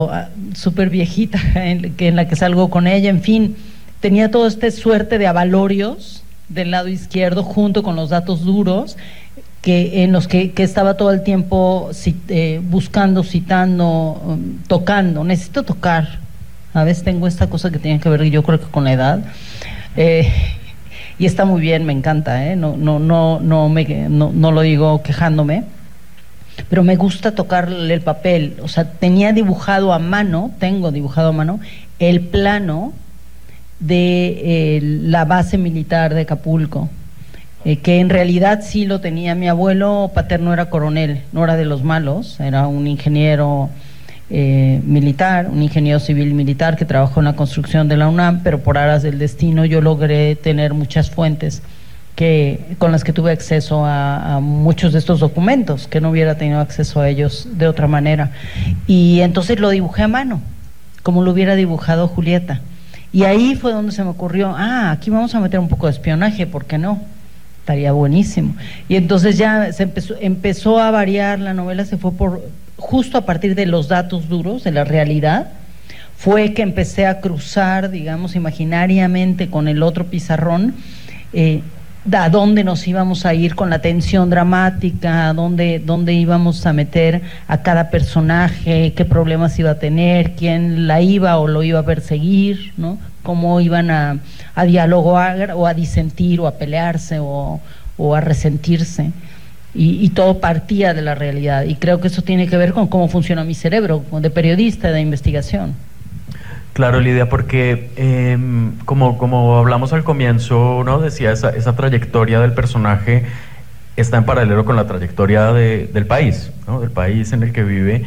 súper viejita en la que salgo con ella, en fin, tenía toda esta suerte de avalorios del lado izquierdo junto con los datos duros en los que estaba todo el tiempo buscando, citando, tocando. Necesito tocar. A veces tengo esta cosa que tiene que ver, yo creo que con la edad. Y está muy bien, me encanta, no lo digo quejándome, pero me gusta tocarle el papel. O sea, tengo dibujado a mano el plano de la base militar de Acapulco, que en realidad sí lo tenía. Mi abuelo paterno era coronel, no era de los malos, era un ingeniero militar, un ingeniero civil militar que trabajó en la construcción de la UNAM, pero por aras del destino yo logré tener muchas fuentes con las que tuve acceso a muchos de estos documentos, que no hubiera tenido acceso a ellos de otra manera. Y entonces lo dibujé a mano, como lo hubiera dibujado Julieta. Y ahí fue donde se me ocurrió, aquí vamos a meter un poco de espionaje, ¿por qué no? Estaría buenísimo. Y entonces ya empezó a variar la novela, se fue justo a partir de los datos duros, de la realidad, fue que empecé a cruzar, digamos, imaginariamente con el otro pizarrón, a dónde nos íbamos a ir con la tensión dramática, a dónde íbamos a meter a cada personaje, qué problemas iba a tener, quién la iba o lo iba a perseguir, ¿no? Cómo iban a dialogar o a disentir o a pelearse o a resentirse. Y todo partía de la realidad, y creo que eso tiene que ver con cómo funciona mi cerebro de periodista, de investigación. Claro, Lidia, porque como hablamos al comienzo, ¿no? Decía, esa trayectoria del personaje está en paralelo con la trayectoria del país, ¿no? Del país en el que vive,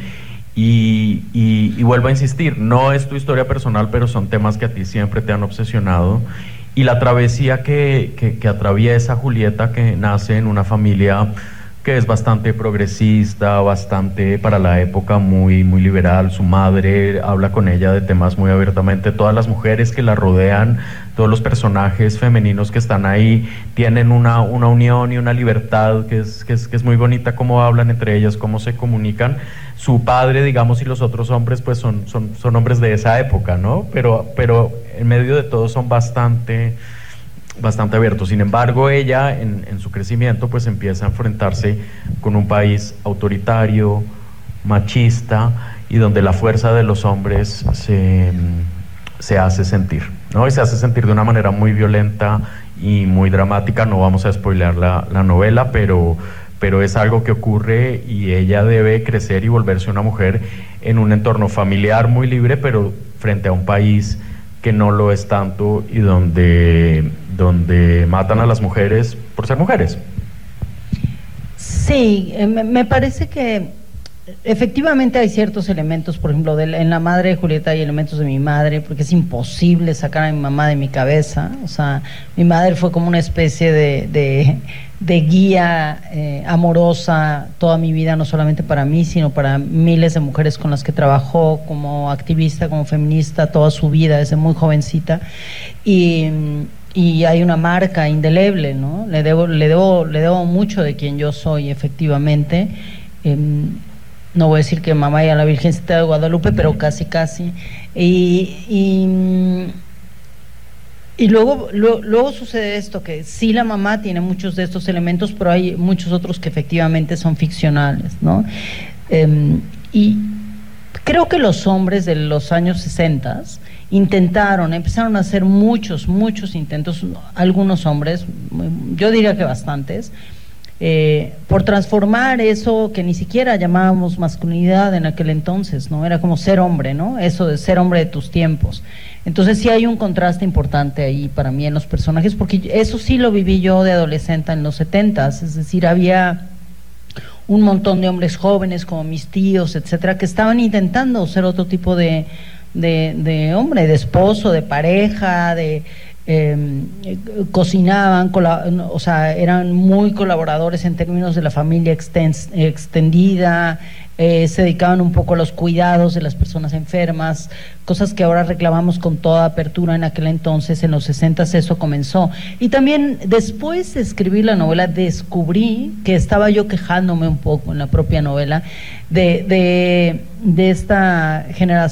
y vuelvo a insistir, no es tu historia personal, pero son temas que a ti siempre te han obsesionado, y la travesía que atraviesa Julieta, que nace en una familia que es bastante progresista, bastante para la época muy liberal. Su madre habla con ella de temas muy abiertamente. Todas las mujeres que la rodean, todos los personajes femeninos que están ahí, tienen una unión y una libertad que es muy bonita, cómo hablan entre ellas, cómo se comunican. Su padre, digamos, y los otros hombres, pues son hombres de esa época, ¿no? Pero en medio de todo son bastante abiertos. Sin embargo, ella en su crecimiento pues empieza a enfrentarse con un país autoritario, machista, y donde la fuerza de los hombres se hace sentir, ¿no? Y se hace sentir de una manera muy violenta y muy dramática. No vamos a spoilear la novela, pero es algo que ocurre, y ella debe crecer y volverse una mujer en un entorno familiar muy libre, pero frente a un país que no lo es tanto, y donde matan a las mujeres por ser mujeres. Sí, me parece que efectivamente hay ciertos elementos, por ejemplo, en la madre de Julieta hay elementos de mi madre, porque es imposible sacar a mi mamá de mi cabeza. O sea, mi madre fue como una especie de guía amorosa toda mi vida, no solamente para mí, sino para miles de mujeres con las que trabajó como activista, como feminista, toda su vida, desde muy jovencita. Y hay una marca indeleble, ¿no? Le debo mucho de quien yo soy, efectivamente. No voy a decir que mamá y a la Virgencita de Guadalupe, pero casi. Y luego sucede esto, que sí, la mamá tiene muchos de estos elementos, pero hay muchos otros que efectivamente son ficcionales, ¿no? Y creo que los hombres de los años 60 empezaron a hacer muchos intentos, algunos hombres, yo diría que bastantes, por transformar eso que ni siquiera llamábamos masculinidad en aquel entonces, ¿no? Era como ser hombre, ¿no? Eso de ser hombre de tus tiempos. Entonces sí hay un contraste importante ahí para mí en los personajes, porque eso sí lo viví yo de adolescente en los 70s, es decir, había un montón de hombres jóvenes como mis tíos, etcétera, que estaban intentando ser otro tipo de hombre, de esposo, de pareja, cocinaban, o sea, eran muy colaboradores en términos de la familia extendida, se dedicaban un poco a los cuidados de las personas enfermas, cosas que ahora reclamamos con toda apertura. En aquel entonces, en los 60s, eso comenzó. Y también después de escribir la novela descubrí que estaba yo quejándome un poco en la propia novela de esta generación